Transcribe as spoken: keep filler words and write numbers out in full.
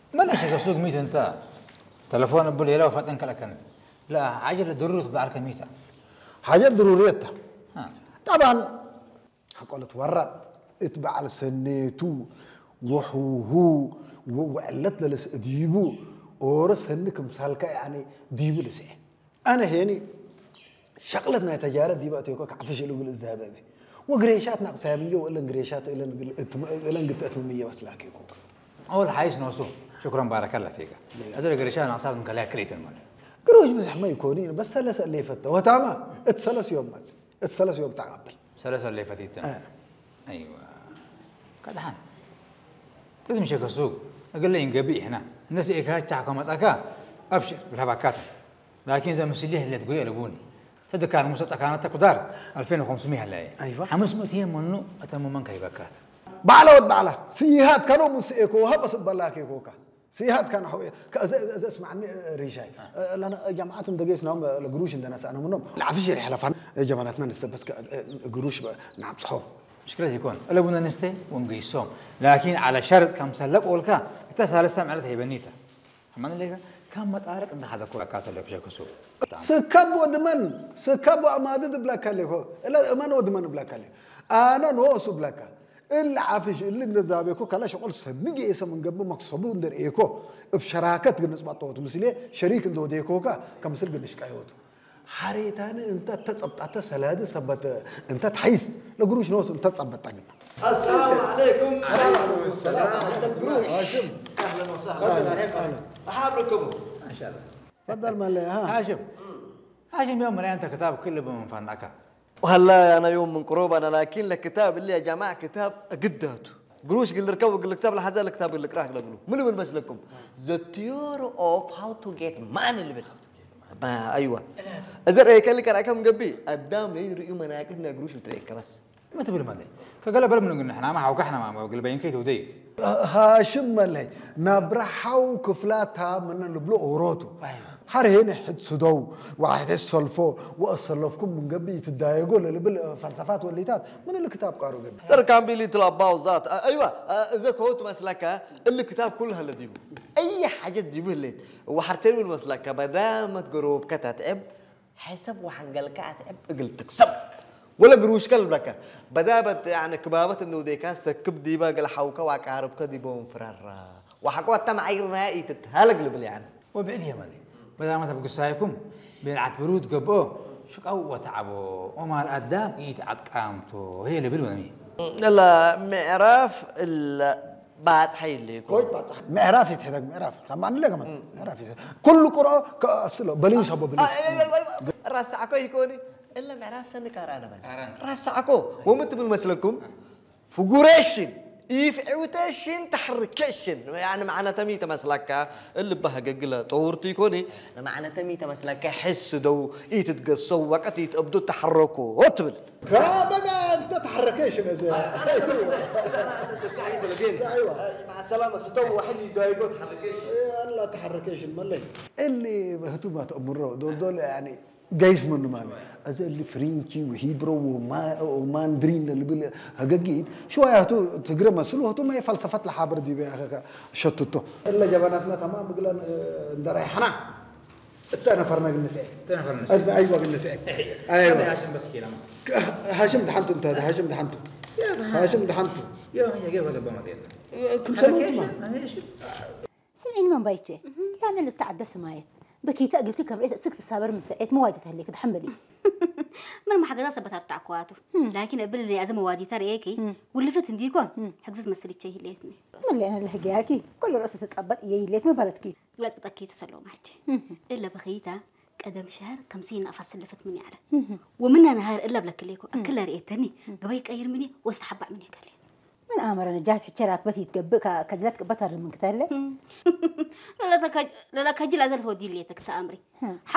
ما ليش سوق ميت أنت تلفون بقول لا وفاتن كلا كان لا عجلة ضروري تبع الكميسة حاجات ضرورية ها طبعا حقولت ورد اتبع السنيتو وحوهو وعلت للس ديبو ورس هنكم سالكا يعني ديبو لسه أنا هني شغلتنا تجارة ديبا تيوكا كعفش اللي يقول الذهب به وقريشات ناقصة من جو إلا قريشات إلا إلا قلت أتممية بس لا كيكوك أول حاجة نوصو شكرا بارك الله فيك هذول قريشان ناقصات من كلها كريت المال قروش بس ما يكونين بس سلس اللي فته وتمام اتسلس يوم مات اتسلس يوم تقبل سلس اللي فتيت آه. أيوة كدحان كده مش السوق أقول لي إنجبي هنا الناس إيكها تحكم مسأكا أبشر بالهباكات لكن زي مسليه اللي تقول يلقوني تذكر المسطح كانت تقدر ألفين وخمسمية هلا أيوة خمس مئة منو أتم من كيبكات بعلا ود بعلا سيهات كانوا مسيكوها بس بلاك يكوكا سيهات كانوا حوي كذا اسمعني ريشاي لأن جماعتهم دقيسناهم القروش عندنا سأنا منهم العفيش الحلفان جماعتنا نسب بس قروش نعم صحاب مشكلة يكون ألا بدنا نستي ونقيسهم لكن على شرط كم سلك أولك اتصل السمع على تهيبنيته حمان اللي كم متعارك إن هذا كل كاتل اللي بشكل سوق سكب ودمن سكب وأمادة بلاك عليه إلا أمان ودمن بلاك عليه أنا نوصل بلاك اللي عافش اللي نزابيكو كلا شغل سنجي اسم من قبل مقصبون در إيكو بشراكة بالنسبة طوت مثلي شريك دو ديكوكا كمثل قلش كايوتو حريتان أنت تصبت سلادة سبت أنت تحيس لقروش نوصل أنت تصبت تاجنا السلام عليكم. وعليكم السلام. أنت القروش. هاشم. أهلا وسهلا. أهلا. أحابكم. ما شاء الله تفضل مالي ها. هاشم هاشم يوم من أنت كتاب كله بمفنكة وهلا أنا يوم من قروب أنا لكن لكتاب اللي يا جماعة كتاب قداته قروش قل ركب وقل كتاب لحظة الكتاب قل قراه قل منو من مسلكم The Theory of How to Get Money اللي بال ما أيوة أزر إيه كان لك رأيكم قبي قدام يريو مناقتنا قروش بتريك بس ما تبي المدي كقول بلا من قلنا إحنا ما حوك إحنا ما قل بين كي تودي هاشم مالي نبرحوا كفلاتها من البلو أوروتو هرهين حد سدو واحد السلفو وأصلفكم من قبل تدايقوا اللي بالفلسفات والليتات من الكتاب قارو قبل ترى كان بيلي تلباو ذات أيوة إذا كنت مسلكة الكتاب كلها اللي ديبو أي حاجة ديبو اللي وحرتين من مسلكة بدامت قروب كتاتعب حسب وحنقلك أتعب قلت تكسب ولا قروش كلبك بدابت يعني كبابة إنه ديكا سكب ديبا قل حوكا وعكارب كديبون فرارا وحكوا تم عيرنا يتتهلق لبل يعني وبعد يا مالي بدل ما تبقوا سايكم بين برود قبو شو قوة تعبوا وما القدام يتعد قامته هي اللي بلونا مين لا معرف ال بعد حي اللي يكون معرفي تحدق معرف سمعني لك كمان معرفي كل قراءة كأصله بليس هو بليس راس عكو يكوني إلا معرف سنك أرانا من راس عكو ومت بالمسلكم فقريشن يفعوتاشن تحركشن يعني معنا تميت مسلكة اللي بها قجلة طورتي كوني معنا تميت مسلكة حس دو يتتقصوا وقت يتقبضوا تحركوا وطبل بقى انت تحركيش يا زين انا ستعيد لقين ايوه مع السلامه ستو واحد يضايقوا تحركيش الله تحركيش الملي اللي هتو ما تأمره دول دول يعني جايز منه مامي أزل اللي فرنشي وهيبرو وما وماندرين اللي بال هجاجيد شوية هتو تقرأ مسلو هتو ما هي فلسفة الحبر دي بيها شتتو إلا جبناتنا تمام بقولن ندريحنا أنت فرنا النساء أنت فرنا النساء أيوة بالنساء أيوة هاشم بس كلام هاشم دحنتو أنت هاشم دحنتو هاشم دحنتو يا هي جيبها قبل ما تيجي كل سنة ما سمعيني من بيتي لا من اللي تعدى سمايت بكيت أقول لك كبريت سكت السابر من ساعات موادي تهليك تحملي من ما حاجة صبت هرتع كواتو لكن قبل اللي أزم موادي تريكي واللي فات ديكون حجز مسلي شيء ليتني من اللي أنا اللي هجاكي كل رأسة تتقبض إيه ليت ما بلدكي لا تبتكي تسلو معك إلا بخيتها قدم شهر خمسين نفس اللي فات مني على ومنها نهار إلا بلك ليكو أكلها رئيتني قبيك أير مني واستحبع مني كلي من آمر أنا جات حشرات بتي تقبك كجلات بطر من كتله لا لا كج لا لا كجل أزل تودي لي تكتأمري